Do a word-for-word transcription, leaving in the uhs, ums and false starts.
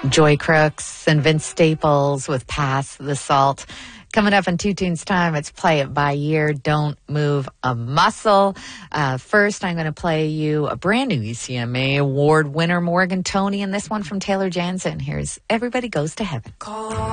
Joy Crooks and Vince Staples with Pass the Salt. Coming up in Two Tunes time, it's Play It By Ear. Don't move a muscle. Uh, first, I'm going to play you a brand new E C M A award winner, Morgan Toney, and this one from Taylor Jansen. Here's Everybody Goes to Heaven. Call